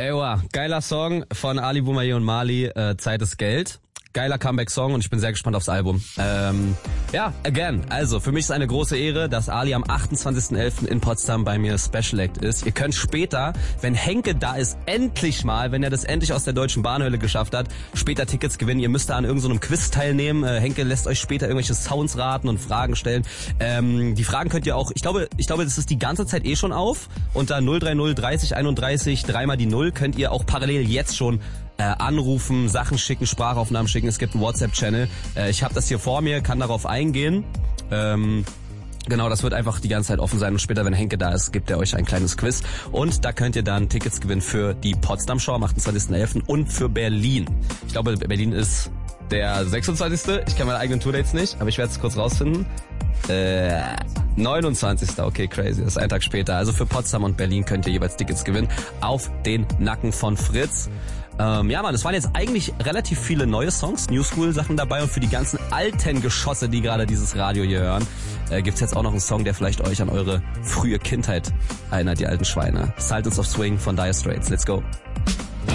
Ewa, geiler Song von Ali Boumaier und Mali, Zeit ist Geld. Geiler Comeback-Song und ich bin sehr gespannt aufs Album. Again. Also, für mich ist eine große Ehre, dass Ali am 28.11. in Potsdam bei mir Special Act ist. Ihr könnt später, wenn Henke da ist, endlich mal, wenn er das endlich aus der deutschen Bahnhölle geschafft hat, später Tickets gewinnen. Ihr müsst da an irgendeinem Quiz teilnehmen. Henke lässt euch später irgendwelche Sounds raten und Fragen stellen. Die Fragen könnt ihr auch, ich glaube, das ist die ganze Zeit schon auf. Unter 030 30 31 3 die 0 könnt ihr auch parallel jetzt schon anrufen, Sachen schicken, Sprachaufnahmen schicken. Es gibt einen WhatsApp-Channel. Ich habe das hier vor mir, kann darauf eingehen. Genau, das wird einfach die ganze Zeit offen sein und später, wenn Henke da ist, gibt er euch ein kleines Quiz und da könnt ihr dann Tickets gewinnen für die Potsdam Show am 28.11. und für Berlin. Ich glaube, Berlin ist der 26. Ich kenne meine eigenen Tourdates nicht, aber ich werde es kurz rausfinden. 29. Okay, crazy. Das ist ein Tag später. Also für Potsdam und Berlin könnt ihr jeweils Tickets gewinnen auf den Nacken von Fritz. Es waren jetzt eigentlich relativ viele neue Songs, New School Sachen dabei und für die ganzen alten Geschosse, die gerade dieses Radio hier hören, gibt's jetzt auch noch einen Song, der vielleicht euch an eure frühe Kindheit erinnert, die alten Schweine. Sultans of Swing von Dire Straits. Let's go.